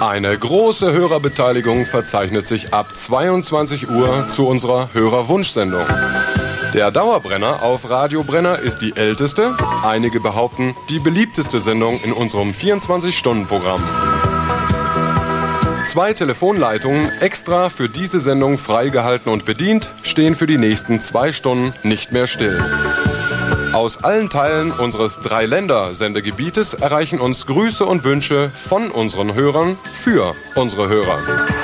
Eine große Hörerbeteiligung verzeichnet sich ab 22 Uhr zu unserer Hörerwunschsendung. Der Dauerbrenner auf Radio Brenner ist die älteste, einige behaupten die beliebteste Sendung in unserem 24-Stunden-Programm. 2 Telefonleitungen extra für diese Sendung freigehalten und bedient, stehen für die nächsten 2 Stunden nicht mehr still. Aus allen Teilen unseres 3-Länder-Sendegebietes erreichen uns Grüße und Wünsche von unseren Hörern für unsere Hörer.